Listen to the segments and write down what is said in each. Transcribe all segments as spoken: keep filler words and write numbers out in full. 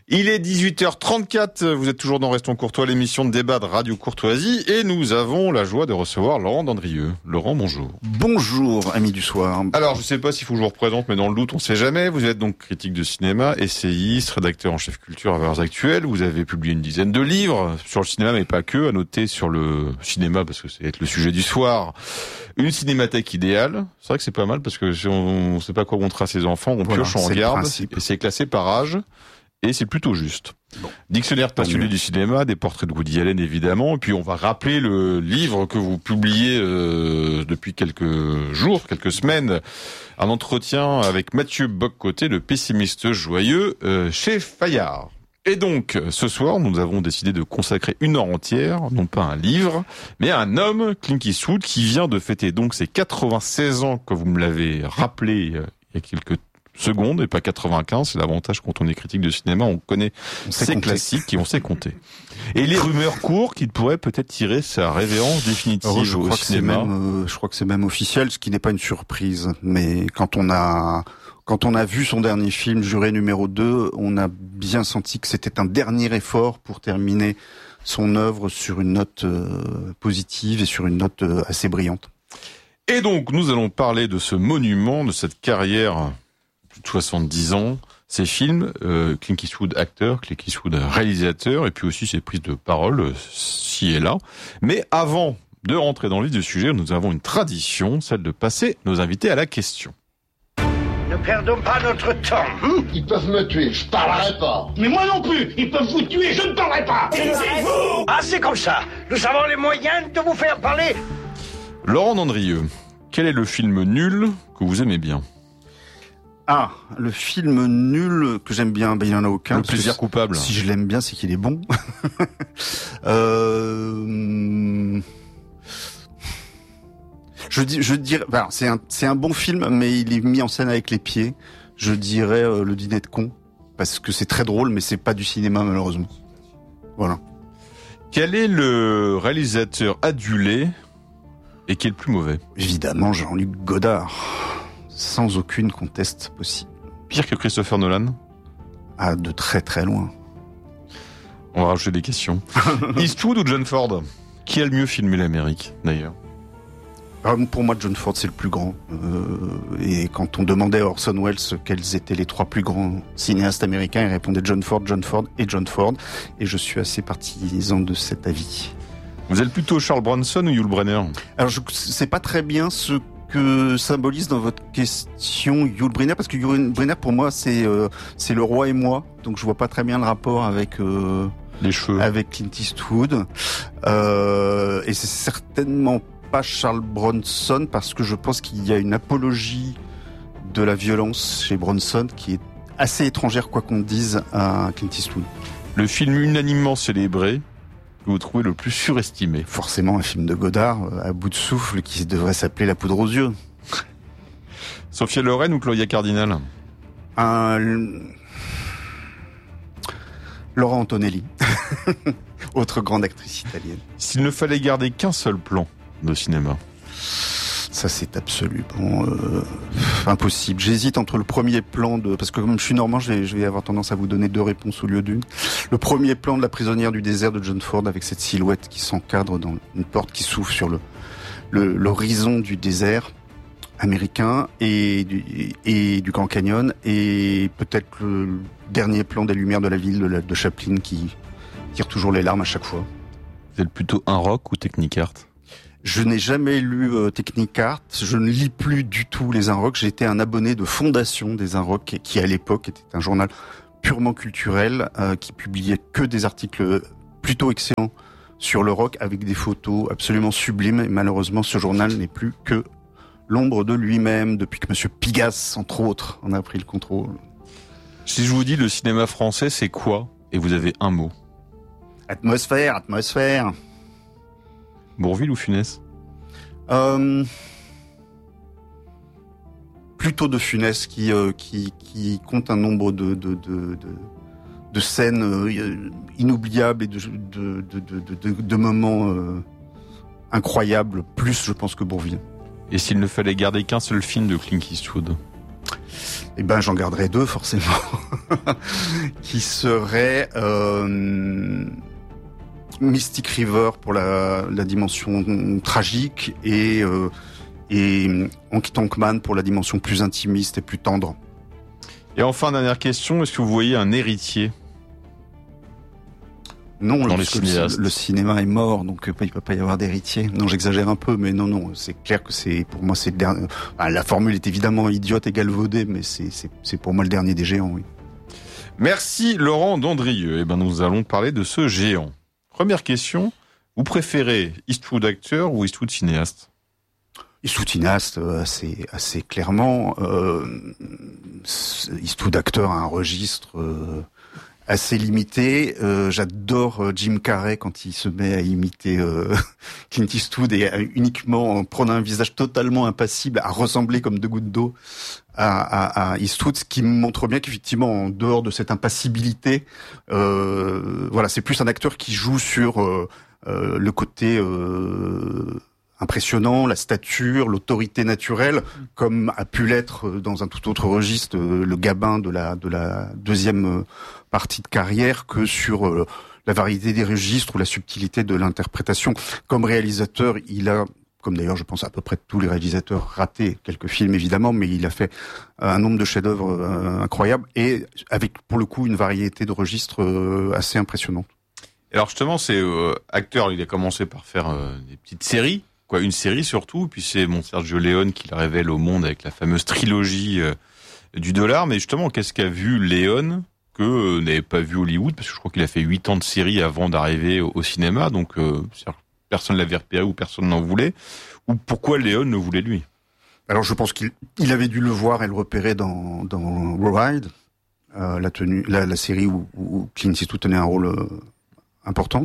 Il est dix-huit heures trente-quatre, vous êtes toujours dans Restons Courtois, l'émission de débat de Radio Courtoisie, et nous avons la joie de recevoir Laurent Dandrieux. Laurent, bonjour. Bonjour, amis du soir. Alors, je sais pas s'il faut que je vous représente, mais dans le doute, on sait jamais. Vous êtes donc critique de cinéma, essayiste, rédacteur en chef culture à Valeurs Actuelles. Vous avez publié une dizaine de livres sur le cinéma, mais pas que. À noter sur le cinéma, parce que c'est le sujet du soir, une cinémathèque idéale. C'est vrai que c'est pas mal, parce que si on ne sait pas quoi montrer à ses enfants, on voilà, pioche, on regarde, et c'est classé par âge. Et c'est plutôt juste. Bon. Dictionnaire passionné du cinéma, des portraits de Woody Allen évidemment, et puis on va rappeler le livre que vous publiez euh, depuis quelques jours, quelques semaines, un entretien avec Mathieu Bock-Côté, le pessimiste joyeux, euh, chez Fayard. Et donc, ce soir, nous avons décidé de consacrer une heure entière, non pas à un livre, mais à un homme, Clint Eastwood, qui vient de fêter donc ses quatre-vingt-seize ans, comme vous me l'avez rappelé euh, il y a quelques secondes et pas quatre-vingt-quinze, c'est l'avantage quand on est critique de cinéma, on connaît on ces compter. classiques et on sait compter. Et les rumeurs courent qu'il pourrait peut-être tirer sa révérence définitive Alors, je au crois cinéma. Que c'est même, euh, je crois que c'est même officiel, ce qui n'est pas une surprise. Mais quand on a quand on a vu son dernier film, Juré numéro deux, on a bien senti que c'était un dernier effort pour terminer son œuvre sur une note euh, positive et sur une note euh, assez brillante. Et donc, nous allons parler de ce monument, de cette carrière de soixante-dix ans, ses films, euh, Clint Eastwood acteur, Clint Eastwood réalisateur, et puis aussi ses prises de parole, euh, ci et là. Mais avant de rentrer dans le vif du sujet, nous avons une tradition, celle de passer nos invités à la question. Ne perdons pas notre temps. Hum, ils peuvent me tuer, je parlerai pas. Mais moi non plus, ils peuvent vous tuer, je ne parlerai pas. Taisez-vous. Ah, c'est comme ça. Nous avons les moyens de vous faire parler. Laurent Dandrieux, quel est le film nul que vous aimez bien ? Ah, le film nul que j'aime bien, ben il y en a aucun. Le plaisir coupable. Si je l'aime bien, c'est qu'il est bon. euh... Je dis, je dirais, ben, c'est un, c'est un bon film, mais il est mis en scène avec les pieds. Je dirais euh, Le Dîner de con, parce que c'est très drôle, mais c'est pas du cinéma malheureusement. Voilà. Quel est le réalisateur adulé et qui est le plus mauvais ? Évidemment, Jean-Luc Godard. Sans aucune conteste possible. Pire que Christopher Nolan ? Ah, de très très loin. On va rajouter des questions. Eastwood ou John Ford ? Qui a le mieux filmé l'Amérique, d'ailleurs ? Pour moi, John Ford, c'est le plus grand. Euh, et quand on demandait à Orson Welles quels étaient les trois plus grands cinéastes américains, il répondait John Ford, John Ford et John Ford. Et je suis assez partisan de cet avis. Vous êtes plutôt Charles Bronson ou Yul Brynner ? Alors, je sais pas très bien ce que symbolise dans votre question Yul Brynner, parce que Yul Brynner pour moi c'est euh, c'est Le Roi et moi, donc je vois pas très bien le rapport avec euh, les cheveux, avec Clint Eastwood, euh, et c'est certainement pas Charles Bronson, parce que je pense qu'il y a une apologie de la violence chez Bronson qui est assez étrangère, quoi qu'on dise, à Clint Eastwood. Le film unanimement célébré que vous trouvez le plus surestimé ? Forcément un film de Godard, à bout de souffle, qui devrait s'appeler La poudre aux yeux. Sophia Loren ou Claudia Cardinal ? Un... Laura Antonelli, autre grande actrice italienne. S'il ne fallait garder qu'un seul plan de cinéma ? Ça, c'est absolument euh, impossible. J'hésite entre le premier plan de... Parce que comme je suis normand, je vais, je vais avoir tendance à vous donner deux réponses au lieu d'une. Le premier plan de La prisonnière du désert de John Ford, avec cette silhouette qui s'encadre dans une porte qui s'ouvre sur le, le l'horizon du désert américain et du, et du Grand Canyon. Et peut-être le dernier plan des lumières de la ville de, la, de Chaplin qui tire toujours les larmes à chaque fois. Vous êtes plutôt un rock ou Technicart ? Je n'ai jamais lu euh, Technicart, je ne lis plus du tout les Inrocks. J'ai été un abonné de fondation des Inrocks, qui à l'époque était un journal purement culturel, euh, qui publiait que des articles plutôt excellents sur le rock, avec des photos absolument sublimes. Et malheureusement, ce journal n'est plus que l'ombre de lui-même, depuis que Monsieur Pigasse, entre autres, en a pris le contrôle. Si je vous dis le cinéma français, c'est quoi ? Et vous avez un mot. Atmosphère, atmosphère. Bourvil ou Funès ? euh, Plutôt de Funès, qui, euh, qui, qui compte un nombre de, de, de, de, de scènes euh, inoubliables et de, de, de, de, de, de moments euh, incroyables, plus je pense que Bourvil. Et s'il ne fallait garder qu'un seul film de Clint Eastwood ? Eh ben j'en garderais deux forcément. qui serait euh, Mystic River pour la, la dimension tragique et, euh, et Honky Tonk Man pour la dimension plus intimiste et plus tendre. Et enfin, dernière question, est-ce que vous voyez un héritier ? Non, dans le, les le, le cinéma est mort, donc il peut pas y avoir d'héritier. Non, j'exagère un peu, mais non, non, c'est clair que c'est, pour moi, c'est le dernier. Enfin, la formule est évidemment idiote et galvaudée, mais c'est, c'est, c'est pour moi le dernier des géants, oui. Merci Laurent Dandrieux. Eh ben, nous allons parler de ce géant. Première question, vous préférez Eastwood acteur ou Eastwood cinéaste ? Eastwood cinéaste, assez, assez clairement. Euh, Eastwood acteur a un registre euh, assez limité. Euh, j'adore euh, Jim Carrey quand il se met à imiter euh, Clint Eastwood et à, uniquement en prenant un visage totalement impassible, à ressembler comme deux gouttes d'eau à, à, à Eastwood, ce qui montre bien qu'effectivement, en dehors de cette impassibilité, euh, voilà, c'est plus un acteur qui joue sur euh, euh, le côté euh, impressionnant, la stature, l'autorité naturelle, comme a pu l'être dans un tout autre registre le Gabin de la de la deuxième partie de carrière, que sur euh, la variété des registres ou la subtilité de l'interprétation. Comme réalisateur, il a, comme d'ailleurs je pense à peu près tous les réalisateurs, raté quelques films évidemment, mais il a fait un nombre de chefs-d'œuvre euh, incroyables et avec pour le coup une variété de registres euh, assez impressionnante. Alors justement, c'est euh, acteur, il a commencé par faire euh, des petites séries. Quoi, une série surtout, puis c'est mon Sergio Leone qui le révèle au monde avec la fameuse trilogie euh, du dollar. Mais justement, qu'est-ce qu'a vu Leone que euh, n'avait pas vu Hollywood ? Parce que je crois qu'il a fait huit ans de série avant d'arriver au, au cinéma, donc euh, personne l'avait repéré ou personne n'en voulait. Ou pourquoi Leone le voulait lui ? Alors je pense qu'il il avait dû le voir et le repérer dans dans Ride, euh, la tenue, la, la série où, où Clint Eastwood tenait un rôle euh, important.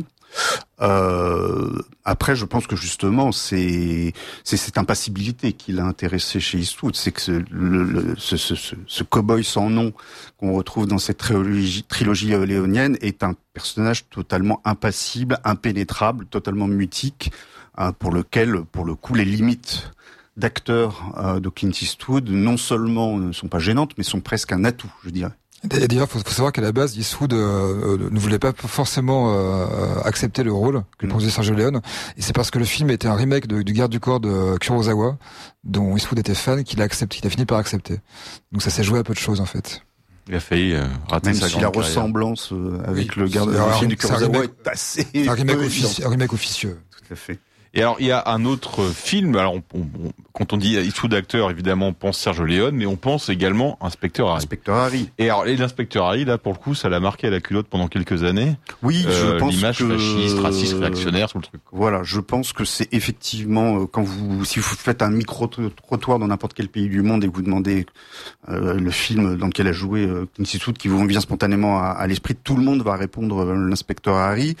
Euh, après, je pense que justement, c'est c'est cette impassibilité qui l'a intéressé chez Eastwood, c'est que ce, le, le, ce, ce, ce, ce cow-boy sans nom qu'on retrouve dans cette trilogie, trilogie léonienne est un personnage totalement impassible, impénétrable, totalement mutique, hein, pour lequel, pour le coup, les limites d'acteur euh, de Clint Eastwood non seulement ne sont pas gênantes, mais sont presque un atout, je dirais. D'ailleurs, faut, faut savoir qu'à la base, Eastwood euh, ne voulait pas forcément euh, accepter le rôle que proposait Sergio Leone, et c'est parce que le film était un remake de, du Garde du corps de Kurosawa, dont Eastwood était fan, qu'il a accepté, qu'il a fini par accepter. Donc ça s'est joué à peu de choses en fait. Il a failli euh, rater Même sa si grande la carrière. ressemblance euh, avec oui, le garde alors, le film du Kurosawa remake, est assez. C'est un remake, peu offici- évident. un remake officieux. Tout à fait. Et alors, il y a un autre film. Alors, on, on, quand on dit Eastwood acteur, évidemment, on pense Sergio Leone, mais on pense également Inspecteur Harry. Inspecteur Harry. Et alors, et l'inspecteur Harry, là, pour le coup, ça l'a marqué à la culotte pendant quelques années. Oui, Euh, je pense l'image que fasciste, raciste, réactionnaire, tout le truc. Voilà, je pense que c'est effectivement euh, quand vous, si vous faites un micro-trottoir dans n'importe quel pays du monde et que vous demandez euh, le film dans lequel a joué euh, Clint Eastwood, qui vous vient spontanément à, à l'esprit, tout le monde va répondre euh, l'inspecteur Harry.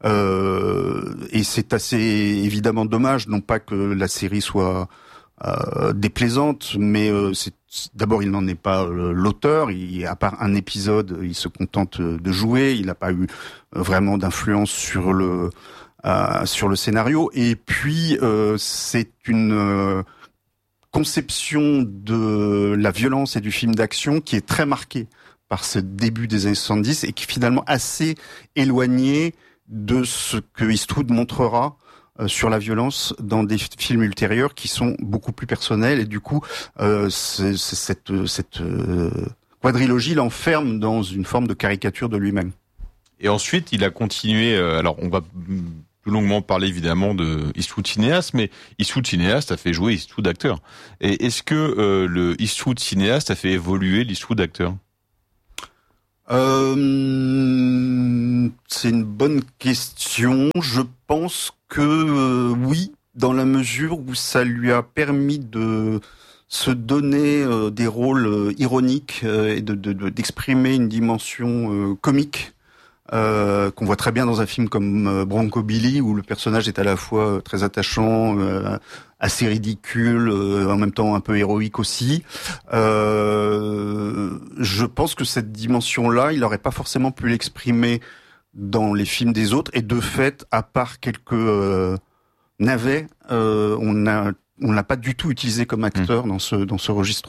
Euh, et c'est assez évidemment dommage, non pas que la série soit euh, déplaisante, mais euh, c'est d'abord il n'en est pas euh, l'auteur. Il, à part un épisode, il se contente de jouer. Il n'a pas eu euh, vraiment d'influence sur le euh, sur le scénario. Et puis euh, c'est une euh, conception de la violence et du film d'action qui est très marquée par ce début des années soixante-dix et qui est finalement assez éloignée de ce que Eastwood montrera euh, sur la violence dans des films ultérieurs qui sont beaucoup plus personnels, et du coup euh, c'est, c'est cette, cette euh, quadrilogie l'enferme dans une forme de caricature de lui-même. Et ensuite, il a continué. Euh, alors, on va plus longuement parler évidemment de Eastwood cinéaste, mais Eastwood cinéaste a fait jouer Eastwood acteur. Et est-ce que euh, le Eastwood cinéaste a fait évoluer l'Eastwood acteur ? Euh, c'est une bonne question. Je pense que euh, oui, dans la mesure où ça lui a permis de se donner euh, des rôles euh, ironiques euh, et de, de, de, d'exprimer une dimension euh, comique euh, qu'on voit très bien dans un film comme euh, Bronco Billy, où le personnage est à la fois euh, très attachant, euh, assez ridicule, euh, en même temps un peu héroïque aussi. Euh, je pense que cette dimension-là, il n'aurait pas forcément pu l'exprimer dans les films des autres, et de fait, à part quelques euh, navets, euh, on a on l'a pas du tout utilisé comme acteur mmh. dans ce dans ce registre-là.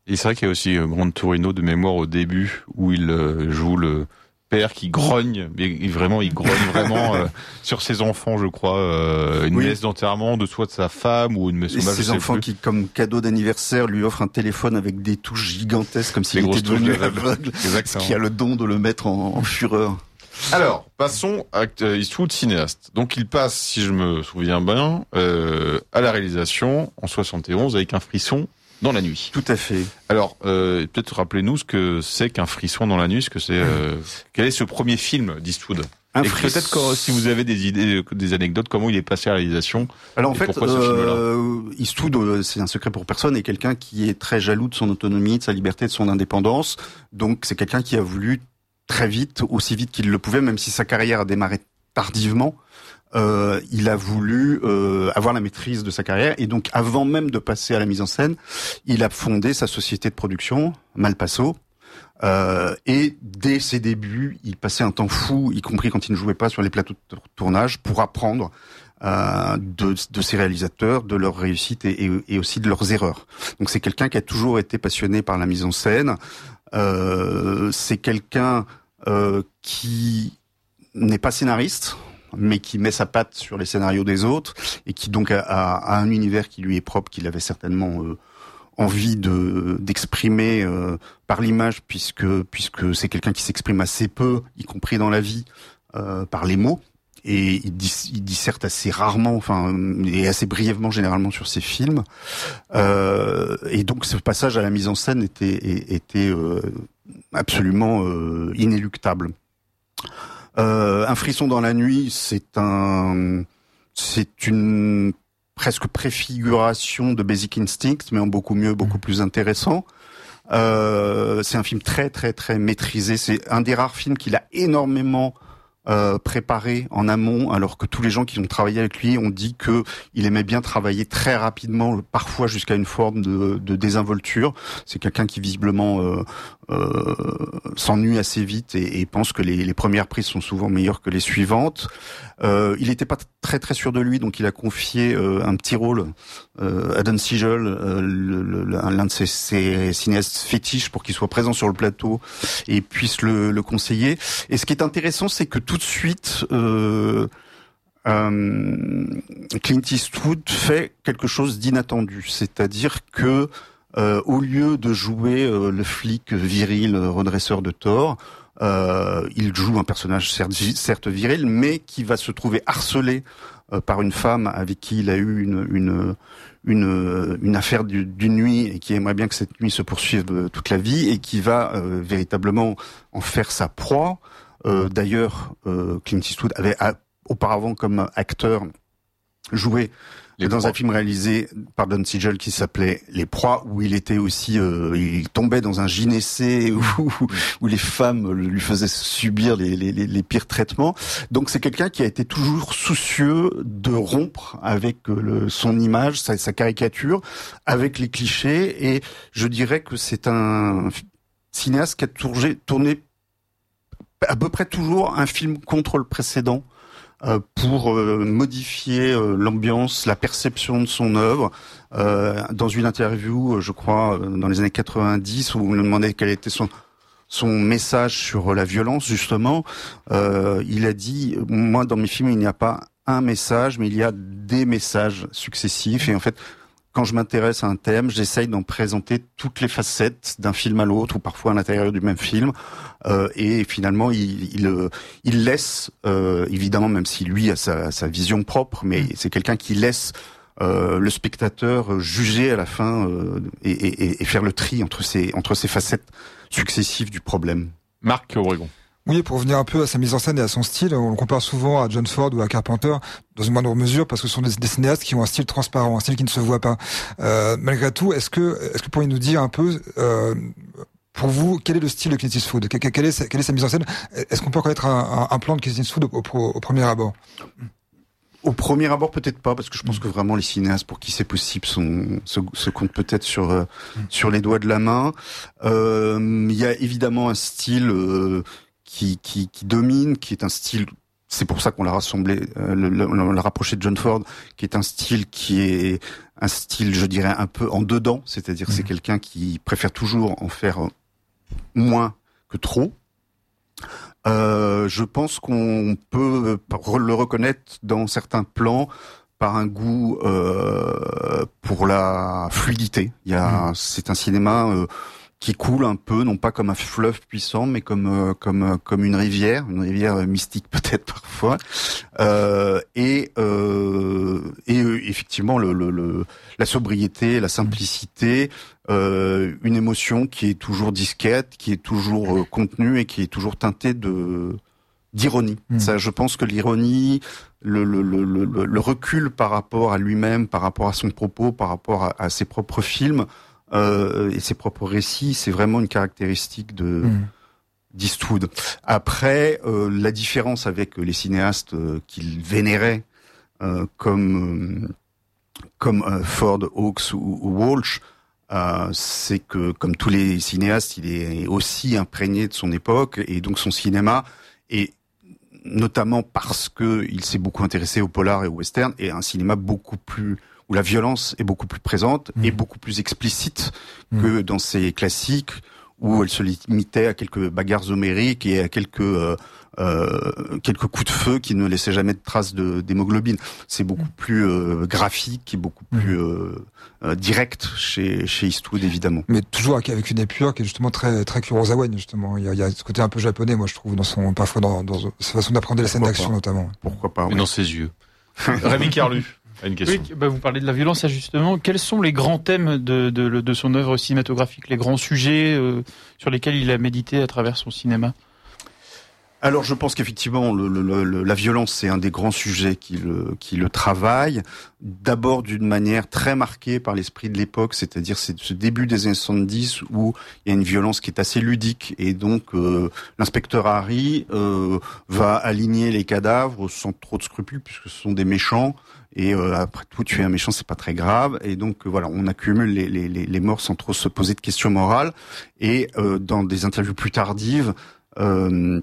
Et c'est vrai qu'il y a aussi Gran Torino de mémoire au début où il euh, joue le père qui grogne, mais il, vraiment il grogne vraiment euh, sur ses enfants, je crois, euh, une oui. messe d'enterrement de soit de sa femme ou une messe hommage. Ses enfants qui, comme cadeau d'anniversaire, lui offrent un téléphone avec des touches gigantesques, comme s'il était devenu aveugle, qui a le don de le mettre en, en fureur. Alors, passons à Eastwood, cinéaste. Donc, il passe, si je me souviens bien, euh, à la réalisation en soixante et onze avec Un frisson dans la nuit. Tout à fait. Alors, euh, peut-être rappelez-nous ce que c'est qu'un frisson dans la nuit, ce que c'est. Euh, quel est ce premier film d'Eastwood ? Un Et friss... peut-être que, si vous avez des idées, des anecdotes, comment il est passé à la réalisation. Alors en fait, euh, Eastwood, c'est un secret pour personne, est quelqu'un qui est très jaloux de son autonomie, de sa liberté, de son indépendance. Donc, c'est quelqu'un qui a voulu très vite, aussi vite qu'il le pouvait, même si sa carrière a démarré tardivement, euh, il a voulu euh, avoir la maîtrise de sa carrière. Et donc, avant même de passer à la mise en scène, il a fondé sa société de production, Malpasso. Euh, et dès ses débuts, il passait un temps fou, y compris quand il ne jouait pas sur les plateaux de tournage, pour apprendre euh, de, de ses réalisateurs, de leurs réussites et, et, et aussi de leurs erreurs. Donc, c'est quelqu'un qui a toujours été passionné par la mise en scène. Euh, c'est quelqu'un euh, qui n'est pas scénariste, mais qui met sa patte sur les scénarios des autres et qui donc a, a, a un univers qui lui est propre, qu'il avait certainement euh, envie de d'exprimer euh, par l'image, puisque puisque c'est quelqu'un qui s'exprime assez peu, y compris dans la vie, euh, par les mots. Et il, dis, il disserte assez rarement, enfin, et assez brièvement généralement sur ses films. Euh, et donc, ce passage à la mise en scène était, était euh, absolument euh, inéluctable. Euh, Un frisson dans la nuit, c'est un, c'est une presque préfiguration de Basic Instinct, mais en beaucoup mieux, beaucoup plus intéressant. Euh, c'est un film très, très, très maîtrisé. C'est un des rares films qu'il a énormément Euh, préparé en amont, alors que tous les gens qui ont travaillé avec lui ont dit que il aimait bien travailler très rapidement, parfois jusqu'à une forme de, de désinvolture. C'est quelqu'un qui visiblement euh, euh, s'ennuie assez vite et, et pense que les, les premières prises sont souvent meilleures que les suivantes. Euh, il n'était pas très très sûr de lui, donc il a confié euh, un petit rôle euh, à Don Siegel, euh, le, le, l'un de ses, ses cinéastes fétiches, pour qu'il soit présent sur le plateau et puisse le, le conseiller. Et ce qui est intéressant, c'est que tout de suite, euh, euh, Clint Eastwood fait quelque chose d'inattendu, c'est-à-dire que euh, au lieu de jouer euh, le flic viril redresseur de tort, euh, il joue un personnage certes, certes viril, mais qui va se trouver harcelé euh, par une femme avec qui il a eu une une une, une affaire du, d'une nuit et qui aimerait bien que cette nuit se poursuive euh, toute la vie et qui va euh, véritablement en faire sa proie. Euh, d'ailleurs, euh, Clint Eastwood avait a, auparavant comme acteur joué Les dans proies. un film réalisé par Don Siegel qui s'appelait Les Proies, où il était aussi, euh, il tombait dans un gynécée où, où les femmes lui faisaient subir les, les, les, les pires traitements. Donc c'est quelqu'un qui a été toujours soucieux de rompre avec le, son image, sa, sa caricature, avec les clichés. Et je dirais que c'est un cinéaste qui a tourné, tourné à peu près toujours un film contre le précédent euh, pour euh, modifier euh, l'ambiance, la perception de son œuvre. Euh, dans une interview, je crois, dans les années quatre-vingt-dix, où on lui demandait quel était son son message sur la violence, justement, euh, il a dit « Moi, dans mes films, il n'y a pas un message, mais il y a des messages successifs. » Et en fait, quand je m'intéresse à un thème, j'essaye d'en présenter toutes les facettes d'un film à l'autre, ou parfois à l'intérieur du même film. Euh, et finalement, il, il, il laisse, euh, évidemment, même si lui a sa, sa vision propre, mais c'est quelqu'un qui laisse euh, le spectateur juger à la fin euh, et, et, et faire le tri entre ces, entre ces facettes successives du problème. Marc Obregon. Oui, pour revenir un peu à sa mise en scène et à son style, on le compare souvent à John Ford ou à Carpenter, dans une moindre mesure, parce que ce sont des, des cinéastes qui ont un style transparent, un style qui ne se voit pas. Euh, malgré tout, est-ce que, est-ce que vous pourriez nous dire un peu, euh, pour vous, quel est le style de Clint Eastwood ? Quelle est sa, quelle est sa mise en scène ? Est-ce qu'on peut connaître un, un, un plan de Clint Eastwood au, au, au premier abord ? Au premier abord, peut-être pas, parce que je pense que vraiment les cinéastes pour qui c'est possible sont, se, se comptent peut-être sur euh, mm. sur les doigts de la main. Euh, il y a évidemment un style euh, qui, qui qui domine, qui est un style c'est pour ça qu'on l'a rassemblé, euh, le, le, on l'a rapproché de John Ford, qui est un style qui est un style, je dirais, un peu en dedans, c'est-à-dire mmh. c'est quelqu'un qui préfère toujours en faire moins que trop. Euh, je pense qu'on peut le reconnaître dans certains plans par un goût euh, pour la fluidité. Il y a, mmh. c'est un cinéma euh, qui coule un peu, non pas comme un fleuve puissant, mais comme euh, comme comme une rivière, une rivière mystique peut-être parfois. Euh, et euh, et euh, effectivement le, le, le la sobriété, la simplicité, euh, une émotion qui est toujours discrète, qui est toujours euh, contenue et qui est toujours teintée de d'ironie. Mmh. Ça, je pense que l'ironie, le, le, le, le, le recul par rapport à lui-même, par rapport à son propos, par rapport à, à ses propres films. Euh, et ses propres récits, c'est vraiment une caractéristique de mmh. d'Eastwood. Après, euh, la différence avec les cinéastes euh, qu'il vénérait, euh, comme euh, comme euh, Ford, Hawks ou, ou Walsh, euh, c'est que comme tous les cinéastes, il est aussi imprégné de son époque et donc son cinéma, et notamment parce que il s'est beaucoup intéressé au polar et au western, et un cinéma beaucoup plus où la violence est beaucoup plus présente mmh. et beaucoup plus explicite mmh. que dans ces classiques où elle se limitait à quelques bagarres homériques et à quelques euh, euh, quelques coups de feu qui ne laissaient jamais de traces de, d'hémoglobine. C'est beaucoup mmh. plus euh, graphique et beaucoup mmh. plus euh, euh, direct chez chez Eastwood, évidemment. Mais toujours avec une épure qui est justement très très Kurosawa, justement. Il y a, il y a ce côté un peu japonais, moi je trouve, dans son parfois dans, dans sa façon d'apprendre les scènes d'action, notamment. Pourquoi pas? Mais oui. dans ses yeux. Rémi Carlu. Une question. Oui, bah vous parlez de la violence, justement. Quels sont les grands thèmes de, de, de son œuvre cinématographique, les grands sujets euh, sur lesquels il a médité à travers son cinéma? Alors, je pense qu'effectivement, le, le, le, la violence, c'est un des grands sujets qui le, qui le travaille. D'abord, d'une manière très marquée par l'esprit de l'époque, c'est-à-dire c'est ce début des années soixante-dix où il y a une violence qui est assez ludique, et donc euh, l'inspecteur Harry euh, va aligner les cadavres sans trop de scrupules puisque ce sont des méchants. Et euh, après tout, tuer un méchant, c'est pas très grave. Et donc euh, voilà, on accumule les, les, les morts sans trop se poser de questions morales. Et euh, dans des interviews plus tardives, euh,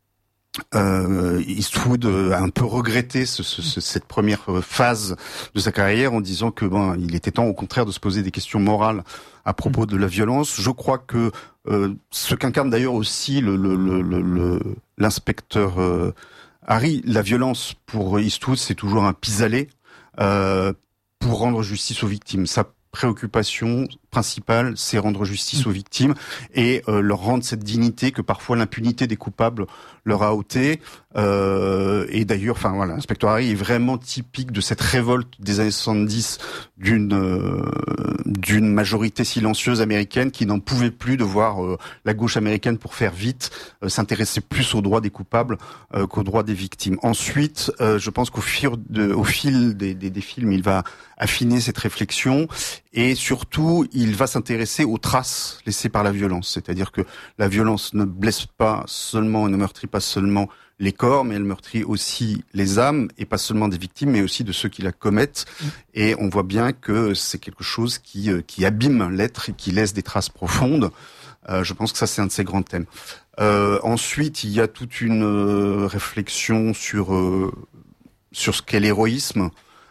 euh, Eastwood a un peu regretté ce, ce, cette première phase de sa carrière en disant que bon, il était temps au contraire de se poser des questions morales à propos de la violence. Je crois que euh, ce qu'incarne d'ailleurs aussi le, le, le, le, l'inspecteur euh, Harry, la violence pour Eastwood, c'est toujours un pis-aller. Euh, pour rendre justice aux victimes. Sa préoccupation principale, c'est rendre justice aux victimes et euh, leur rendre cette dignité que parfois l'impunité des coupables leur a ôté. Euh, et d'ailleurs, enfin voilà, l'inspecteur Harry est vraiment typique de cette révolte des années soixante-dix d'une euh, d'une majorité silencieuse américaine qui n'en pouvait plus de voir euh, la gauche américaine, pour faire vite, euh, s'intéresser plus aux droits des coupables euh, qu'aux droits des victimes. Ensuite, euh, je pense qu'au fil, de, au fil des, des, des films, il va affiner cette réflexion et surtout, il va s'intéresser aux traces laissées par la violence. C'est-à-dire que la violence ne blesse pas seulement, ne meurtrit pas seulement les corps, mais elle meurtrit aussi les âmes, et pas seulement des victimes, mais aussi de ceux qui la commettent. Mmh. Et on voit bien que c'est quelque chose qui qui abîme l'être et qui laisse des traces profondes. Euh, je pense que ça, c'est un de ces grands thèmes. Euh, ensuite, il y a toute une euh, réflexion sur euh, sur ce qu'est l'héroïsme.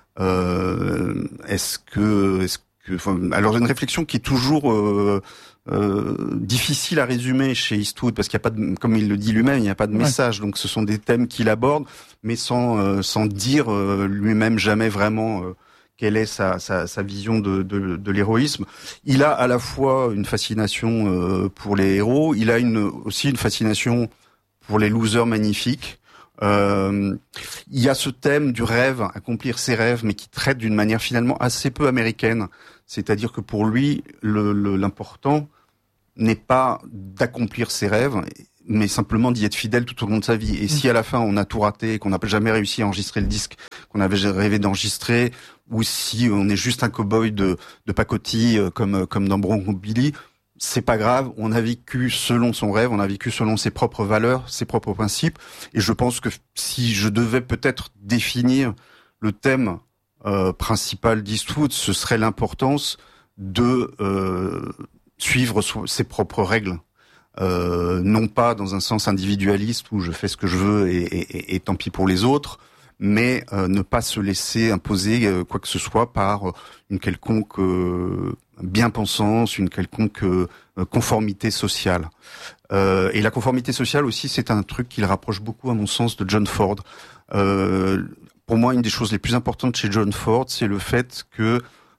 Euh, est-ce que, est-ce que, enfin, alors une réflexion qui est toujours euh, euh, difficile à résumer chez Eastwood, parce qu'il n'y a pas de, comme il le dit lui-même, il n'y a pas de message. Ouais. Donc ce sont des thèmes qu'il aborde, mais sans euh, sans dire euh, lui-même jamais vraiment euh, quelle est sa sa, sa vision de, de de l'héroïsme. Il a à la fois une fascination euh, pour les héros, il a une aussi une fascination pour les losers magnifiques. Euh, il y a ce thème du rêve, accomplir ses rêves, mais qui traite d'une manière finalement assez peu américaine. C'est-à-dire que pour lui, le, le, l'important n'est pas d'accomplir ses rêves, mais simplement d'y être fidèle tout au long de sa vie. Et si à la fin on a tout raté, qu'on n'a jamais réussi à enregistrer le disque qu'on avait rêvé d'enregistrer, ou si on est juste un cow-boy de, de pacotille comme, comme dans Bronco Billy, c'est pas grave, on a vécu selon son rêve, on a vécu selon ses propres valeurs, ses propres principes. Et je pense que si je devais peut-être définir le thème euh, principal d'Eastwood, ce serait l'importance de euh, suivre ses propres règles. euh, non pas dans un sens individualiste où je fais ce que je veux et, et, et tant pis pour les autres, mais euh, ne pas se laisser imposer euh, quoi que ce soit par une quelconque euh, bien-pensance, une quelconque euh, conformité sociale. Euh, et la conformité sociale aussi, c'est un truc qui le rapproche beaucoup, à mon sens, de John Ford. Euh, pour moi, une des choses les plus importantes chez John Ford, c'est le fait que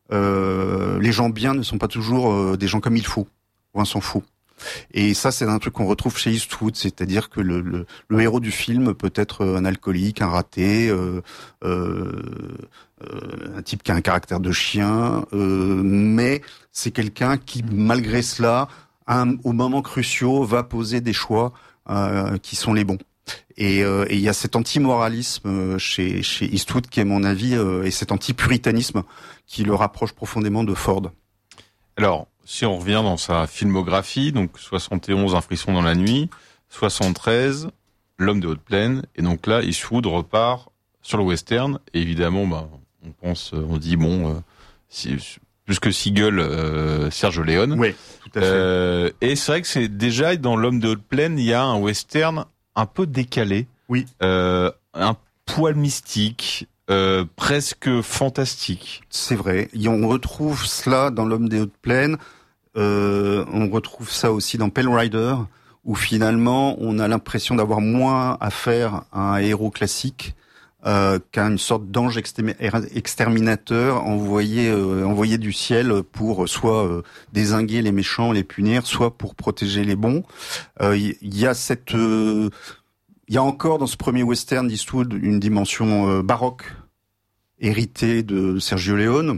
euh, les gens bien ne sont pas toujours euh, des gens comme il faut, ou un s'en fout. Et ça, c'est un truc qu'on retrouve chez Eastwood, c'est-à-dire que le, le, le héros du film peut être un alcoolique, un raté, euh, euh, euh, un type qui a un caractère de chien, euh, mais c'est quelqu'un qui, malgré cela, un, au moment cruciaux, va poser des choix euh, qui sont les bons. Et il euh, y a cet anti-moralisme chez, chez Eastwood qui, à mon avis, euh, et cet anti-puritanisme qui le rapproche profondément de Ford. Alors, si on revient dans sa filmographie, donc soixante et onze, Un frisson dans la nuit, soixante-treize, L'homme des hautes plaines, et donc là, Eastwood repart sur le western, et évidemment, bah, on pense, on dit, bon, euh, si, plus que Seagull, euh, Sergio Leone. Oui, tout à fait. Euh, et c'est vrai que c'est déjà, dans L'homme des hautes plaines, il y a un western un peu décalé. Oui. Euh, un poil mystique, euh, presque fantastique. C'est vrai. Et on retrouve cela dans L'homme des hautes plaines. Euh, on retrouve ça aussi dans Pale Rider, où finalement on a l'impression d'avoir moins affaire à un héros classique euh, qu'à une sorte d'ange exterminateur envoyé euh, envoyé du ciel pour soit euh, dézinguer les méchants, les punir, soit pour protéger les bons. Il euh, y, y a cette il euh, y a encore dans ce premier western d'Eastwood une dimension euh, baroque héritée de Sergio Leone.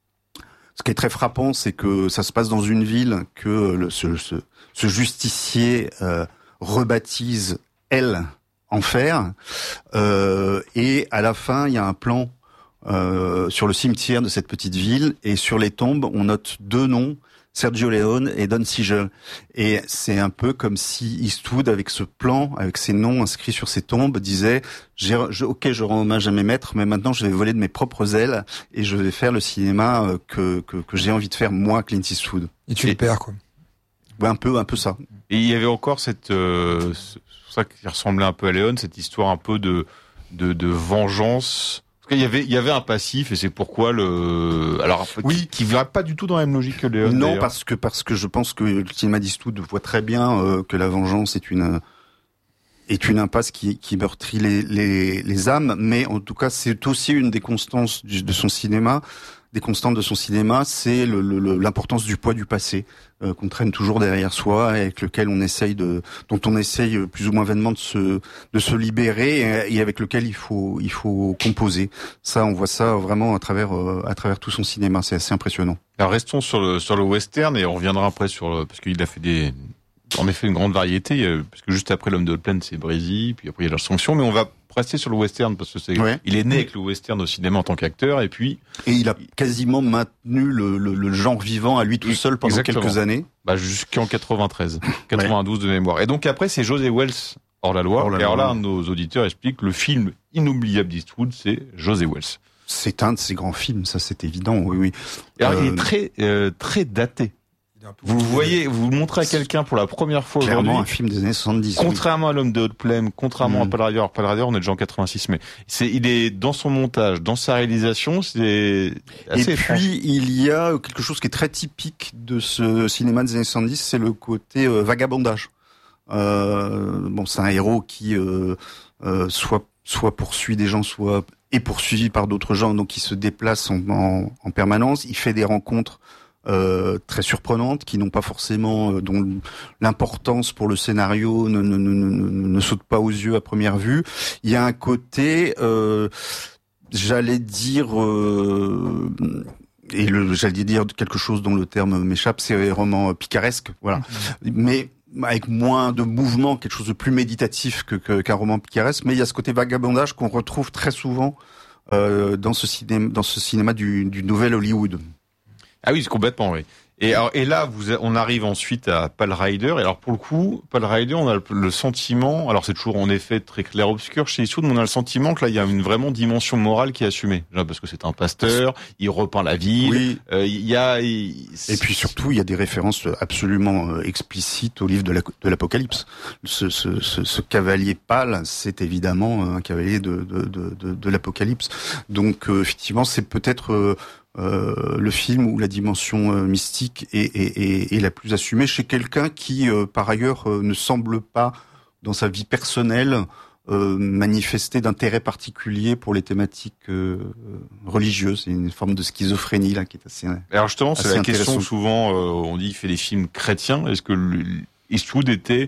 Ce qui est très frappant, c'est que ça se passe dans une ville que le, ce, ce, ce justicier euh, rebaptise Elle Enfer, euh, et à la fin, il y a un plan euh, sur le cimetière de cette petite ville, et sur les tombes, on note deux noms, Sergio Leone et Don Siegel. Et c'est un peu comme si Eastwood, avec ce plan, avec ces noms inscrits sur ces tombes, disait j'ai, je, ok, je rends hommage à mes maîtres, mais maintenant je vais voler de mes propres ailes et je vais faire le cinéma que que, que j'ai envie de faire moi, Clint Eastwood. Et tu les perds, quoi. Ouais, un peu, un peu ça. Et il y avait encore cette, euh, ça qui ressemblait un peu à Leone, cette histoire un peu de de, de vengeance. Parce qu'il y avait, il y avait un passif, et c'est pourquoi le, alors, oui, qui, qui va pas du tout dans la même logique que Leone. Non, d'ailleurs. parce que parce que je pense que le cinéma d'Eastwood voit très bien euh, que la vengeance est une est une impasse qui qui meurtrit les les les âmes, mais en tout cas c'est aussi une des constances du, de son cinéma. Des constantes de son cinéma, c'est le, le, l'importance du poids du passé euh, qu'on traîne toujours derrière soi, avec lequel on essaye de, dont on essaye plus ou moins vainement de se de se libérer, et, et avec lequel il faut il faut composer. Ça, on voit ça vraiment à travers euh, à travers tout son cinéma. C'est assez impressionnant. Alors restons sur le sur le western, et on reviendra après sur le, parce qu'il a fait des en effet une grande variété, parce que juste après L'homme de haute plaine, c'est Brésil, puis après il y a la sanction, mais on va rester sur le western parce que c'est, ouais. Il est né avec le western au cinéma en tant qu'acteur, et puis et il a quasiment maintenu le, le, le genre vivant à lui tout seul pendant Exactement. quelques années. Bah jusqu'en quatre-vingt-treize, quatre-vingt-douze ouais. de mémoire. Et donc après c'est José Wells hors la loi. Hors la et alors là, un de nos auditeurs explique le film inoubliable d'Eastwood, c'est José Wells. C'est un de ses grands films, ça c'est évident. Oui, oui. Et alors euh... il est très euh, très daté. Vous voyez, vous le montrez à quelqu'un pour la première fois Clairement aujourd'hui. Un film des années soixante-dix. Contrairement oui. à L'homme de haute plaine, contrairement mmh. à Pale Rider, Pale Rider, on est déjà en quatre-vingt-six, mais c'est, il est dans son montage, dans sa réalisation, c'est assez Et étrange. puis, il y a quelque chose qui est très typique de ce cinéma des années soixante-dix, c'est le côté euh, vagabondage. Euh, bon, c'est un héros qui, euh, euh, soit, soit poursuit des gens, soit est poursuivi par d'autres gens, donc il se déplace en, en, en permanence, il fait des rencontres Euh, très surprenantes, qui n'ont pas forcément, euh, dont l'importance pour le scénario ne, ne, ne, ne, ne saute pas aux yeux à première vue. Il y a un côté, euh, j'allais dire, euh, et le, j'allais dire quelque chose dont le terme m'échappe, c'est vraiment picaresque, voilà. Mmh. Mais avec moins de mouvement, quelque chose de plus méditatif que, que, qu'un roman picaresque. Mais il y a ce côté vagabondage qu'on retrouve très souvent euh, dans ce cinéma, dans ce cinéma du, du nouvel Hollywood. Ah oui, complètement, oui. Et, alors, et là, vous, on arrive ensuite à Pale Rider. Et alors, pour le coup, Pale Rider, on a le, le sentiment, alors c'est toujours en effet très clair-obscur chez Eastwood, mais on a le sentiment que là, il y a une vraiment dimension morale qui est assumée. Parce que c'est un pasteur, il repeint la ville. Oui. Euh, il y a. Il... Et puis surtout, il y a des références absolument explicites au livre de, la, de l'Apocalypse. Ce, ce, ce, ce cavalier pâle, c'est évidemment un cavalier de, de, de, de, de l'Apocalypse. Donc, euh, effectivement, c'est peut-être. Euh, Euh, le film où la dimension euh, mystique est, est, est, est la plus assumée chez quelqu'un qui, euh, par ailleurs, euh, ne semble pas, dans sa vie personnelle, euh, manifester d'intérêt particulier pour les thématiques euh, religieuses. C'est une forme de schizophrénie là qui est assez. Alors justement, c'est la question souvent. Euh, on dit qu'il fait des films chrétiens. Est-ce que Eastwood était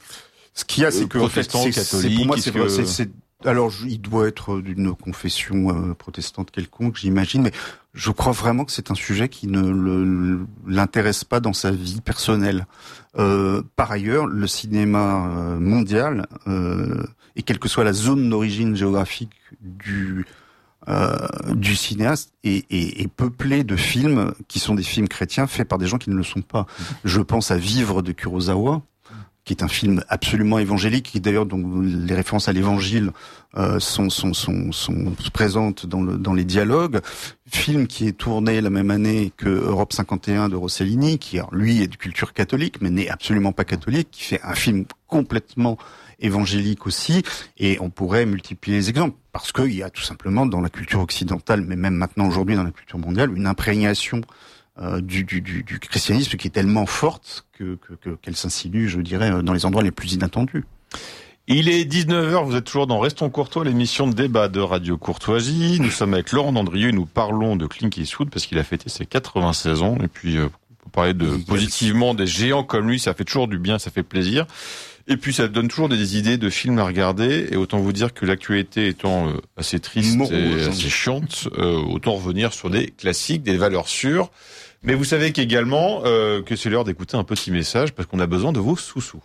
Ce qu'il y a, c'est que protestant, en fait, c'est, catholique. C'est, pour moi, c'est, que... c'est, c'est alors, il doit être d'une confession euh, protestante quelconque, j'imagine, mais je crois vraiment que c'est un sujet qui ne le, l'intéresse pas dans sa vie personnelle. Euh, par ailleurs, le cinéma euh, mondial, euh, et quelle que soit la zone d'origine géographique du euh, du cinéaste, est, est, est peuplé de films qui sont des films chrétiens faits par des gens qui ne le sont pas. Je pense à Vivre de Kurosawa, qui est un film absolument évangélique, qui d'ailleurs dont les références à l'évangile euh, sont, sont, sont, sont présentes dans, le, dans les dialogues. Film qui est tourné la même année que Europe cinquante et un de Rossellini, qui alors, lui est de culture catholique, mais n'est absolument pas catholique, qui fait un film complètement évangélique aussi, et on pourrait multiplier les exemples, parce qu'il y a tout simplement dans la culture occidentale, mais même maintenant aujourd'hui dans la culture mondiale, une imprégnation Euh, du, du, du, du christianisme qui est tellement forte que, que, que, qu'elle s'insinue, je dirais, dans les endroits les plus inattendus. Il est dix-neuf heures, vous êtes toujours dans Restons Courtois, l'émission de débat de Radio Courtoisie. Nous sommes avec Laurent Dandrieux et nous parlons de Clint Eastwood parce qu'il a fêté ses quatre-vingt-seize ans. Et puis, euh, pour parler de yes. positivement des géants comme lui, ça fait toujours du bien, ça fait plaisir. Et puis ça donne toujours des idées de films à regarder. Et autant vous dire que l'actualité étant euh, assez triste Morose, et assez chiante, euh, autant revenir sur des classiques, des valeurs sûres. Mais vous savez qu'également euh, que c'est l'heure d'écouter un petit message parce qu'on a besoin de vos sous-sous.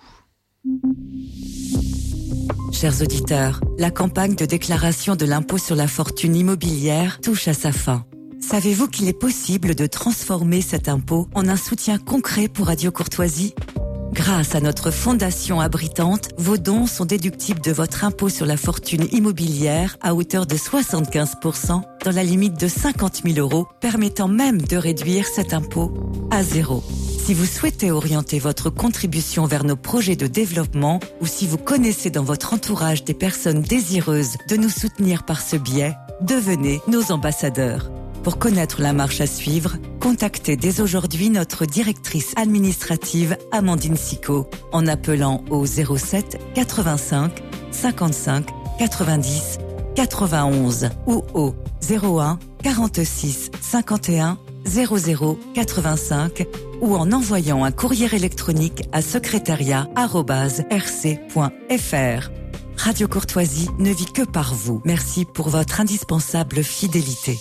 Chers auditeurs, la campagne de déclaration de l'impôt sur la fortune immobilière touche à sa fin. Savez-vous qu'il est possible de transformer cet impôt en un soutien concret pour Radio Courtoisie ? Grâce à notre fondation abritante, vos dons sont déductibles de votre impôt sur la fortune immobilière à hauteur de soixante-quinze pour cent dans la limite de cinquante mille euros, permettant même de réduire cet impôt à zéro. Si vous souhaitez orienter votre contribution vers nos projets de développement ou si vous connaissez dans votre entourage des personnes désireuses de nous soutenir par ce biais, devenez nos ambassadeurs. Pour connaître la marche à suivre, contactez dès aujourd'hui notre directrice administrative Amandine Sicot en appelant au zéro sept quatre-vingt-cinq cinquante-cinq quatre-vingt-dix quatre-vingt-onze ou au zéro un quarante-six cinquante et un zéro zéro quatre-vingt-cinq ou en envoyant un courrier électronique à secrétariat arobase r c point f r. Radio Courtoisie ne vit que par vous. Merci pour votre indispensable fidélité.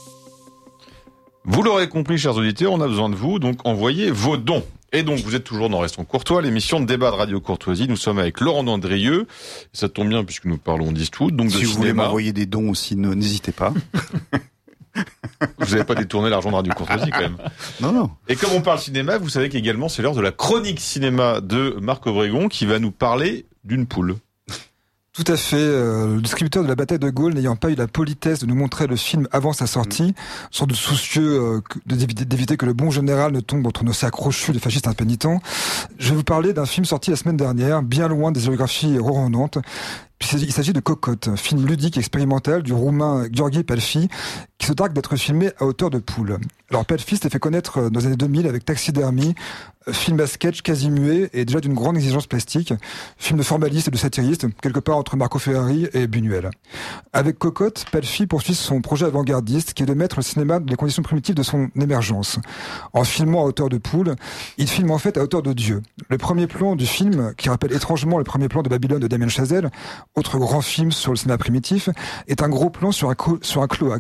Vous l'aurez compris, chers auditeurs, on a besoin de vous, donc envoyez vos dons. Et donc, vous êtes toujours dans Restons Courtois, l'émission de débat de Radio Courtoisie. Nous sommes avec Laurent Dandrieux. Ça tombe bien puisque nous parlons d'Eastwood, donc de cinéma. Si vous voulez m'envoyer des dons aussi, ne, n'hésitez pas. Vous n'avez pas détourné l'argent de Radio Courtoisie, quand même. Non, non. Et comme on parle cinéma, vous savez qu'également, c'est l'heure de la chronique cinéma de Marc Obregon qui va nous parler d'une poule. Tout à fait. Euh, le distributeur de la bataille de Gaulle, n'ayant pas eu la politesse de nous montrer le film avant sa sortie, sont de soucieux euh, d'éviter, d'éviter que le bon général ne tombe entre nos sacs crochus de fascistes impénitents. Je vais vous parler d'un film sorti la semaine dernière, bien loin des géographies ronrondantes. Il s'agit de Cocotte, un film ludique expérimental du roumain Gheorghe Pelfi, qui se targue d'être filmé à hauteur de poule. Alors Pelfi s'est fait connaître dans les années deux mille avec Taxidermie, film à sketch quasi muet et déjà d'une grande exigence plastique, film de formaliste et de satiriste, quelque part entre Marco Ferrari et Buñuel. Avec Cocotte, Pelfi poursuit son projet avant-gardiste qui est de mettre le cinéma dans les conditions primitives de son émergence. En filmant à hauteur de poule, il filme en fait à hauteur de Dieu. Le premier plan du film, qui rappelle étrangement le premier plan de Babylone de Damien Chazelle, autre grand film sur le cinéma primitif, est un gros plan sur un, co- sur un cloaque d'une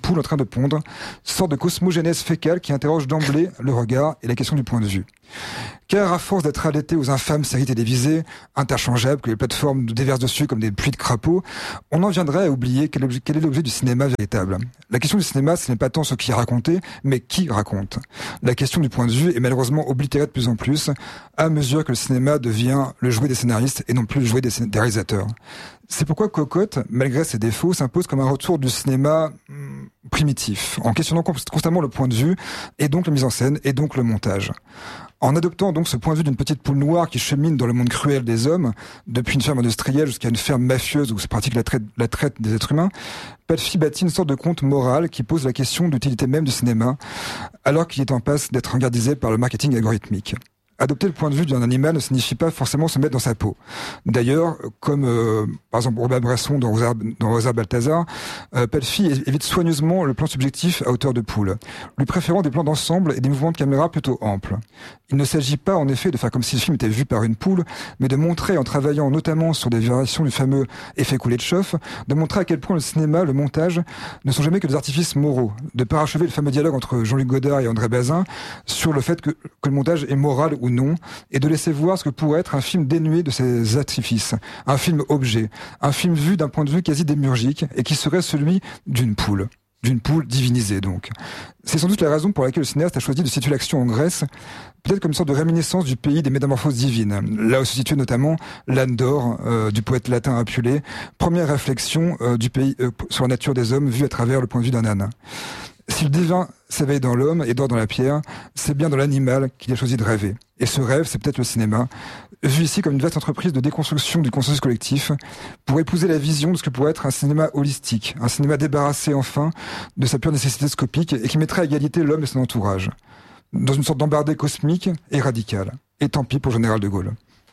poule en train de pondre, sorte de cosmogénèse fécale qui interroge d'emblée le regard et la question du point de vue. Car à force d'être allaité aux infâmes séries télévisées, interchangeables, que les plateformes nous déversent dessus comme des pluies de crapauds, on en viendrait à oublier quel, objet, quel est l'objet du cinéma véritable. La question du cinéma, ce n'est pas tant ce qui est raconté, mais qui raconte. La question du point de vue est malheureusement oblitérée de plus en plus, à mesure que le cinéma devient le jouet des scénaristes et non plus le jouet des, des réalisateurs. C'est pourquoi Cocotte, malgré ses défauts, s'impose comme un retour du cinéma hum, primitif, en questionnant constamment le point de vue, et donc la mise en scène, et donc le montage. En adoptant donc ce point de vue d'une petite poule noire qui chemine dans le monde cruel des hommes, depuis une ferme industrielle jusqu'à une ferme mafieuse où se pratique la traite, la traite des êtres humains, Pelfy bâtit une sorte de conte moral qui pose la question de l'utilité même du cinéma, alors qu'il est en passe d'être regardisé par le marketing algorithmique. Adopter le point de vue d'un animal ne signifie pas forcément se mettre dans sa peau. D'ailleurs, comme euh, par exemple Robert Bresson dans Rosa, dans Rosa Balthazar, euh, Pelfy évite soigneusement le plan subjectif à hauteur de poule, lui préférant des plans d'ensemble et des mouvements de caméra plutôt amples. Il ne s'agit pas en effet de faire comme si le film était vu par une poule, mais de montrer, en travaillant notamment sur des variations du fameux effet coulé de chauffe, de montrer à quel point le cinéma, le montage, ne sont jamais que des artifices moraux, de parachever le fameux dialogue entre Jean-Luc Godard et André Bazin sur le fait que, que le montage est moral ou non, et de laisser voir ce que pourrait être un film dénué de ces artifices, un film objet, un film vu d'un point de vue quasi démiurgique, et qui serait celui d'une poule. D'une poule divinisée, donc. C'est sans doute la raison pour laquelle le cinéaste a choisi de situer l'action en Grèce, peut-être comme une sorte de réminiscence du pays des métamorphoses divines. Là où se situe notamment l'âne d'or euh, du poète latin Apulée, première réflexion euh, du pays euh, sur la nature des hommes vue à travers le point de vue d'un âne. Si le divin s'éveille dans l'homme et dort dans la pierre, c'est bien dans l'animal qu'il a choisi de rêver. Et ce rêve, c'est peut-être le cinéma, vu ici comme une vaste entreprise de déconstruction du consensus collectif, pour épouser la vision de ce que pourrait être un cinéma holistique, un cinéma débarrassé enfin de sa pure nécessité scopique et qui mettrait à égalité l'homme et son entourage, dans une sorte d'embardé cosmique et radical. Et tant pis pour Général de Gaulle.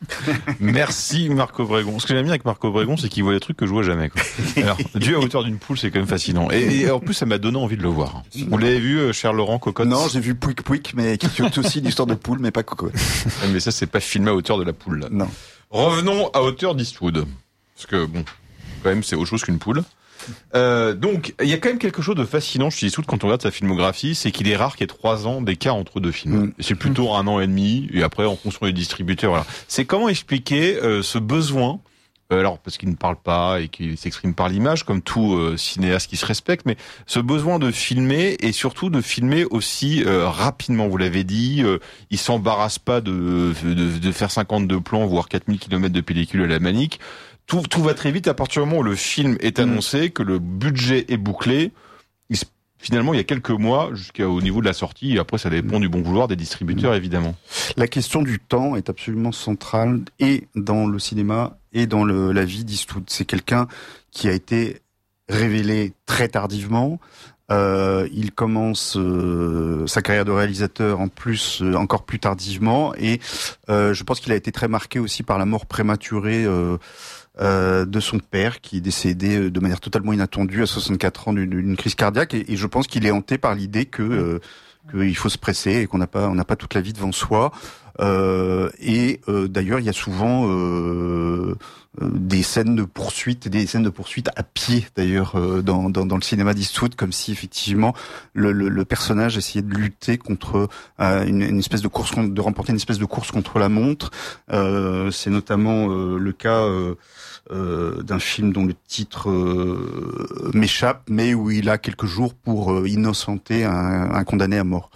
Merci Marc Obregon. Ce que j'aime bien avec Marc Obregon, c'est qu'il voit des trucs que je vois jamais, quoi. Alors, Dieu à hauteur d'une poule, c'est quand même fascinant. Et, et en plus, ça m'a donné envie de le voir. Vous l'avez vu, cher Laurent, Cocotte? Non, j'ai vu Pouic Pouic, mais qui est aussi une histoire de poule, mais pas Cocotte. Mais ça, c'est pas filmé à hauteur de la poule, là. Non. Revenons à hauteur d'Eastwood. Parce que, bon, quand même, c'est autre chose qu'une poule. Euh, donc, il y a quand même quelque chose de fascinant chez Eastwood quand on regarde sa filmographie, c'est qu'il est rare qu'il y ait trois ans d'écart entre deux films. Mm. C'est plutôt un an et demi, et après on construit les distributeurs. Voilà. C'est comment expliquer euh, ce besoin, euh, alors parce qu'il ne parle pas et qu'il s'exprime par l'image, comme tout euh, cinéaste qui se respecte, mais ce besoin de filmer et surtout de filmer aussi euh, rapidement. Vous l'avez dit, euh, il s'embarrasse pas de, de, de faire cinquante-deux plans, voire quatre mille kilomètres de pellicule à la manique. Tout, tout va très vite à partir du moment où le film est annoncé, que le budget est bouclé. Il, finalement, il y a quelques mois jusqu'au niveau de la sortie. Et après, ça dépend du bon vouloir des distributeurs, évidemment. La question du temps est absolument centrale et dans le cinéma et dans le, la vie d'Eastwood. C'est quelqu'un qui a été révélé très tardivement. Euh, il commence euh, sa carrière de réalisateur en plus euh, encore plus tardivement et euh, je pense qu'il a été très marqué aussi par la mort prématurée euh, euh, de son père qui est décédé de manière totalement inattendue à soixante-quatre ans d'une, d'une crise cardiaque et, et je pense qu'il est hanté par l'idée que euh, qu'il faut se presser et qu'on n'a pas on n'a pas toute la vie devant soi. Euh, et euh, d'ailleurs, il y a souvent euh, euh, des scènes de poursuite, des scènes de poursuite à pied d'ailleurs euh, dans, dans, dans le cinéma d'Eastwood, comme si effectivement le, le, le personnage essayait de lutter contre euh, une, une espèce de course, de remporter une espèce de course contre la montre. Euh, c'est notamment euh, le cas euh, euh, d'un film dont le titre euh, m'échappe, mais où il a quelques jours pour euh, innocenter un, un condamné à mort.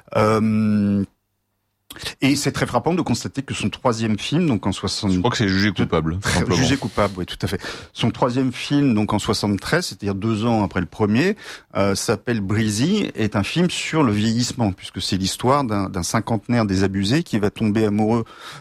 Euh, Et c'est très frappant de constater que son troisième film, donc en soixante... Je crois que c'est Jugé coupable. Jugé coupable, oui, tout à fait. Son troisième film, donc en soixante-treize, c'est-à-dire deux ans après le premier, euh, s'appelle Breezy, est un film sur le vieillissement, puisque c'est l'histoire d'un, d'un cinquantenaire désabusé qui va tomber amoureux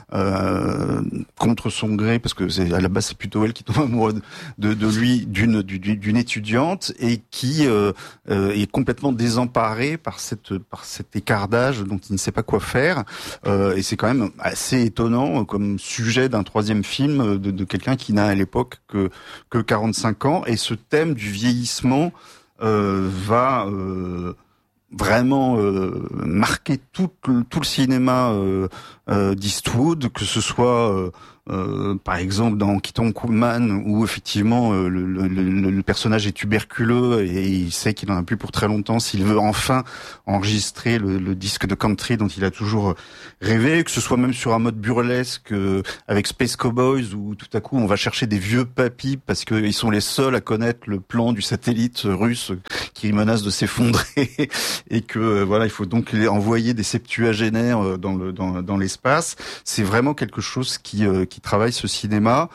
euh, contre son gré, parce que c'est, à la base c'est plutôt elle qui tombe amoureuse de, de lui, d'une, d'une, d'une étudiante, et qui euh, euh, est complètement désemparée par cette, par cet écart d'âge dont il ne sait pas quoi faire. Euh, et c'est quand même assez étonnant comme sujet d'un troisième film de, de quelqu'un qui n'a à l'époque que que quarante-cinq ans. Et ce thème du vieillissement euh, va euh, vraiment euh, marquer tout le, tout le cinéma euh, euh, d'Eastwood, que ce soit euh, Euh, par exemple dans Keaton Man, où effectivement euh, le, le, le, le personnage est tuberculeux et il sait qu'il en a plus pour très longtemps s'il veut enfin enregistrer le, le disque de country dont il a toujours rêvé, que ce soit même sur un mode burlesque euh, avec Space Cowboys, où tout à coup on va chercher des vieux papis parce qu'ils sont les seuls à connaître le plan du satellite russe qui menace de s'effondrer et que euh, voilà, il faut donc envoyer des septuagénaires dans le dans, dans l'espace. C'est vraiment quelque chose qui euh, qui travaille ce cinéma.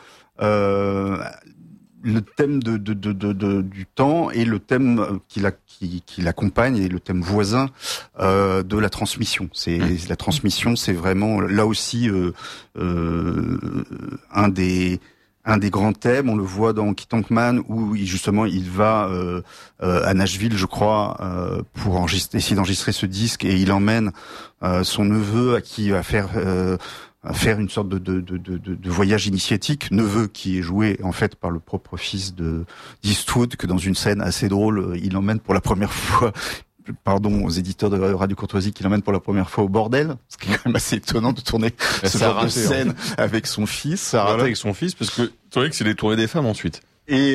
Euh, le thème de, de, de, de, de du temps et le thème qui, la, qui, qui l'accompagne et le thème voisin euh, de la transmission. C'est mmh. la transmission, c'est vraiment là aussi euh, euh, un des un des grands thèmes. On le voit dans Keaton Man où il, justement il va euh, euh, à Nashville, je crois, euh, pour enregistrer, essayer d'enregistrer ce disque, et il emmène euh, son neveu à qui va faire euh, à faire une sorte de, de, de, de, de voyage initiatique, neveu qui est joué en fait par le propre fils de d'Eastwood, que dans une scène assez drôle, il emmène pour la première fois, pardon aux éditeurs de Radio Courtoisie, qui l'emmène pour la première fois au bordel, ce qui est quand même assez étonnant de tourner Mais ce ça genre raté, de scène hein. avec son fils. Ça a raté voilà. avec son fils, parce que c'est vrai que c'est les tournées des femmes ensuite. Et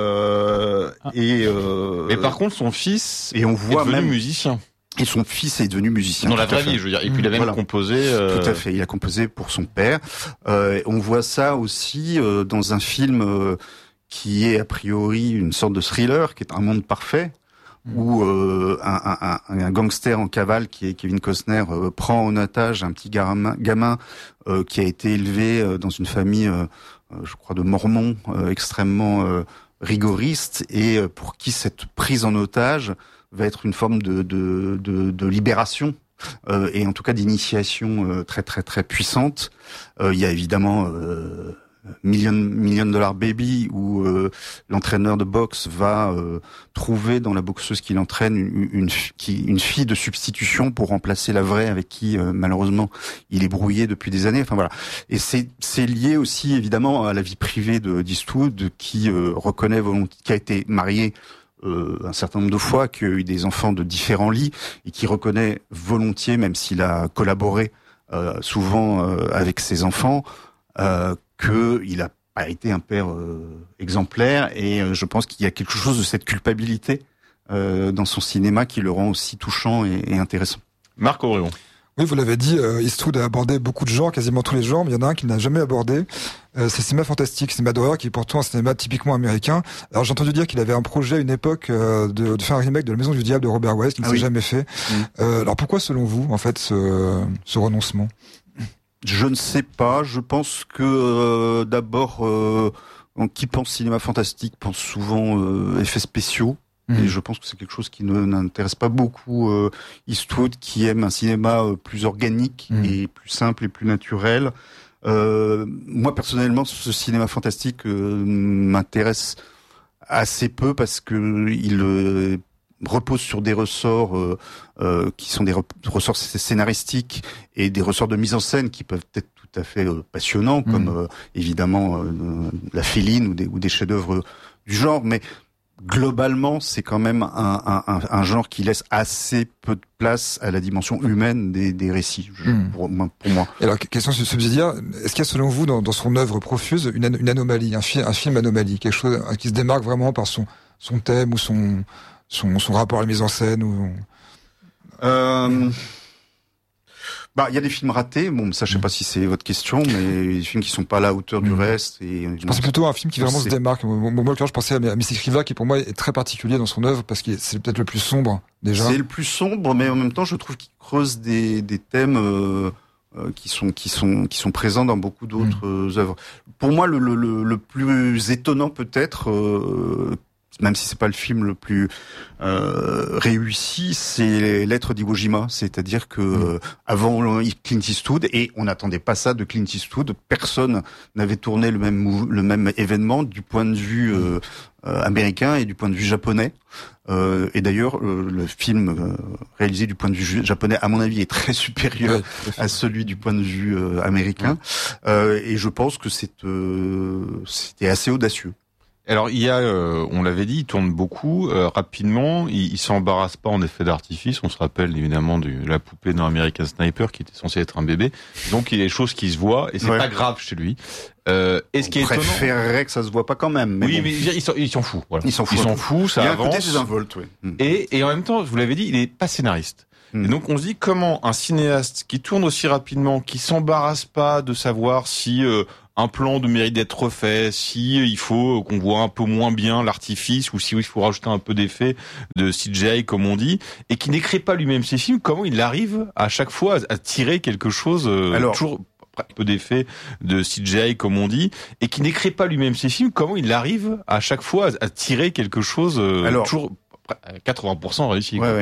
euh, ah. et euh, Mais par contre, son fils et on voit est devenu même musicien. Et son fils est devenu musicien. Dans la vraie vie, je veux dire. Et puis il a même voilà. composé. Euh... Tout à fait. Il a composé pour son père. Euh, on voit ça aussi euh, dans un film euh, qui est a priori une sorte de thriller, qui est Un monde parfait, mmh. où euh, un, un, un gangster en cavale, qui est Kevin Costner, euh, prend en otage un petit gamin, gamin euh, qui a été élevé euh, dans une famille, euh, je crois, de mormons euh, extrêmement euh, rigoristes, et euh, pour qui cette prise en otage va être une forme de, de, de, de libération euh, et en tout cas d'initiation euh, très très très puissante. Euh, il y a évidemment euh, Million Million Dollar Baby, où euh, l'entraîneur de boxe va euh, trouver dans la boxeuse qui l'entraîne une, une, une, une fille de substitution pour remplacer la vraie avec qui euh, malheureusement il est brouillé depuis des années. Enfin voilà. Et c'est c'est lié aussi évidemment à la vie privée de d'Eastwood, qui euh, reconnaît volontiers, qui a été marié Euh, un certain nombre de fois, qui a eu des enfants de différents lits, et qui reconnaît volontiers, même s'il a collaboré euh, souvent euh, avec ses enfants, euh, qu'il n'a pas été un père euh, exemplaire. Et euh, je pense qu'il y a quelque chose de cette culpabilité euh, dans son cinéma qui le rend aussi touchant et, et intéressant. Marc Aurion. Oui, vous l'avez dit, euh, Eastwood a abordé beaucoup de genres, quasiment tous les genres, mais il y en a un qu'il n'a jamais abordé. Euh, c'est le cinéma fantastique, cinéma d'horreur, qui est pourtant un cinéma typiquement américain. Alors j'ai entendu dire qu'il avait un projet à une époque euh, de, de faire un remake de La Maison du Diable de Robert West, qui ne ah s'est oui. jamais fait. Mmh. Euh, alors pourquoi, selon vous, en fait, ce, ce renoncement ? Je ne sais pas. Je pense que euh, d'abord, euh, qui pense cinéma fantastique pense souvent euh, effets spéciaux. Et je pense que c'est quelque chose qui ne, n'intéresse pas beaucoup euh, Eastwood, qui aime un cinéma euh, plus organique mmh. et plus simple et plus naturel. Euh, moi, personnellement, ce cinéma fantastique euh, m'intéresse assez peu, parce que il euh, repose sur des ressorts euh, euh, qui sont des ressorts scénaristiques et des ressorts de mise en scène qui peuvent être tout à fait euh, passionnants, mmh. comme euh, évidemment euh, La Féline ou des, ou des chefs-d'œuvre du genre, mais globalement, c'est quand même un, un, un genre qui laisse assez peu de place à la dimension humaine des, des récits, je, mmh. pour, pour moi. Et alors, question subsidiaire, est-ce qu'il y a selon vous, dans, dans son œuvre profuse, une, une anomalie, un, fi, un film anomalie, quelque chose qui se démarque vraiment par son, son thème ou son, son, son rapport à la mise en scène ou... Euh... Bah, il y a des films ratés. Bon, ça, je sais pas si c'est votre question, mais des films qui sont pas à la hauteur du mmh. reste. Et je pensais plutôt à un film qui vraiment se démarque. Moi, moi, je pensais à Mystic River, qui pour moi est très particulier dans son œuvre, parce que c'est peut-être le plus sombre déjà. C'est le plus sombre, mais en même temps, je trouve qu'il creuse des, des thèmes euh, euh, qui sont qui sont qui sont présents dans beaucoup d'autres mmh. œuvres. Pour moi, le, le, le plus étonnant peut-être. Euh, même si c'est pas le film le plus euh, réussi, c'est Lettres d'Iwo Jima, c'est-à-dire que mmh. euh, avant Clint Eastwood, et on n'attendait pas ça de Clint Eastwood, personne n'avait tourné le même le même événement du point de vue euh, euh, américain et du point de vue japonais. Euh, et d'ailleurs, euh, le film euh, réalisé du point de vue japonais, à mon avis, est très supérieur ouais, à celui du point de vue euh, américain. Ouais. Euh, et je pense que c'est euh, c'était assez audacieux. Alors il y a, euh, on l'avait dit, il tourne beaucoup euh, rapidement. Il, il s'embarrasse pas en effet d'artifice. On se rappelle évidemment de la poupée dans American Sniper qui était censée être un bébé. Donc il y a des choses qui se voient et c'est ouais. pas grave chez lui. Euh, et ce On qui est étonnant, préférerait que ça se voit pas quand même. Mais oui, bon. mais il s'en, il s'en fout. Voilà. Il s'en fout. Il s'en fout. Ça il y a avance. un côté désinvolte, oui. Mm. Et, et en même temps, je vous l'avais dit, il est pas scénariste. Mm. Et donc on se dit comment un cinéaste qui tourne aussi rapidement, qui s'embarrasse pas de savoir si euh, un plan de mérite d'être refait, si il faut qu'on voit un peu moins bien l'artifice ou si il faut rajouter un peu d'effet de C G I comme on dit, et qui n'écrit pas lui-même ses films, comment il arrive à chaque fois à, à tirer quelque chose euh, Alors, toujours un peu d'effet de C G I comme on dit, et qui n'écrit pas lui-même ses films, comment il arrive à chaque fois à, à tirer quelque chose euh, Alors, toujours quatre-vingts pour cent réussi. Ouais, ouais.